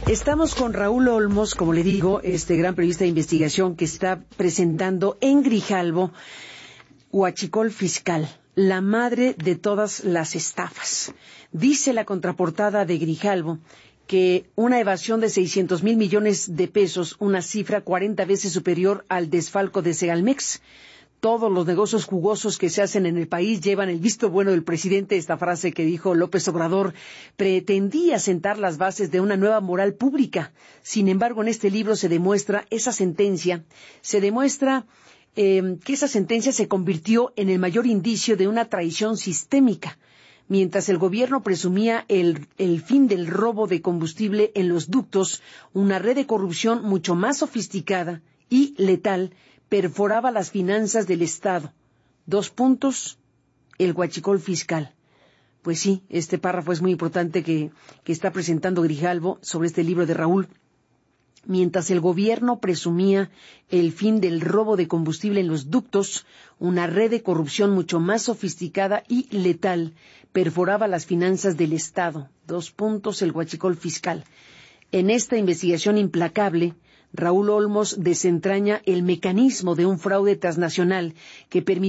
Estamos con Raúl Olmos, como le digo, este gran periodista de investigación que está presentando en Grijalbo Huachicol Fiscal, la madre de todas las estafas. Dice la contraportada de Grijalbo que una evasión de 600,000 millones de pesos, una cifra 40 veces superior al desfalco de Segalmex. Todos los negocios jugosos que se hacen en el país llevan el visto bueno del presidente. Esta frase que dijo López Obrador pretendía sentar las bases de una nueva moral pública. Sin embargo, en este libro se demuestra que esa sentencia se convirtió en el mayor indicio de una traición sistémica. Mientras el gobierno presumía el fin del robo de combustible en los ductos, una red de corrupción mucho más sofisticada y letal perforaba las finanzas del Estado. El huachicol fiscal. Pues sí, este párrafo es muy importante que está presentando Grijalbo sobre este libro de Raúl. Mientras el gobierno presumía el fin del robo de combustible en los ductos, una red de corrupción mucho más sofisticada y letal perforaba las finanzas del Estado. El huachicol fiscal. En esta investigación implacable, Raúl Olmos desentraña el mecanismo de un fraude transnacional que permitió